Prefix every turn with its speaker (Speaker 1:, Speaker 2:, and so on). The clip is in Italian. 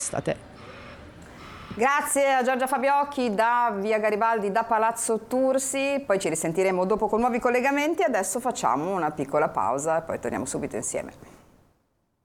Speaker 1: A te.
Speaker 2: Grazie a Giorgia Fabiocchi da Via Garibaldi, da Palazzo Tursi, poi ci risentiremo dopo con nuovi collegamenti, adesso facciamo una piccola pausa e poi torniamo subito insieme.